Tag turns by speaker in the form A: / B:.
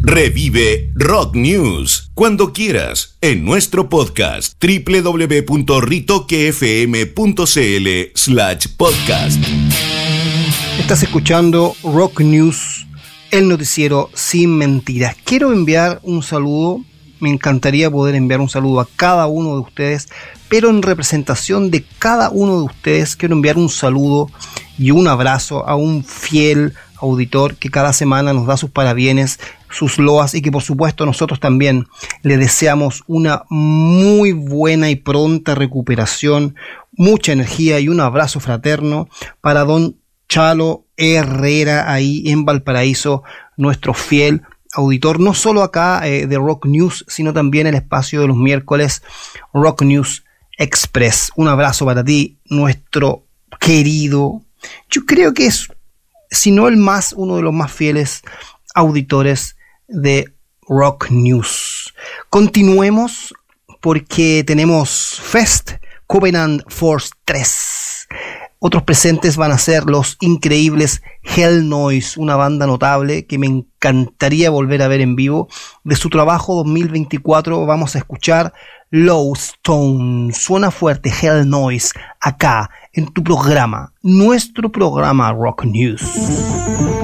A: Revive Rock News cuando quieras en nuestro podcast www.ritoquefm.cl/podcast.
B: Estás escuchando Rock News, el noticiero sin mentiras. Quiero enviar un saludo, me encantaría poder enviar un saludo a cada uno de ustedes, pero en representación de cada uno de ustedes quiero enviar un saludo y un abrazo a un fiel auditor que cada semana nos da sus parabienes, sus loas, y que por supuesto nosotros también le deseamos una muy buena y pronta recuperación, mucha energía y un abrazo fraterno para don Chalo Herrera ahí en Valparaíso, nuestro fiel auditor, no solo acá de Rock News, sino también el espacio de los miércoles Rock News Express. Un abrazo para ti, nuestro querido, yo creo que es, si no el más, uno de los más fieles auditores de Rock News. Continuemos porque tenemos Fest Covenant Force 3. Otros presentes van a ser los increíbles Hell Noise, una banda notable que me encantaría volver a ver en vivo. De su trabajo 2024 vamos a escuchar Lowstone. Suena fuerte Hell Noise acá en tu programa, nuestro programa Rock News.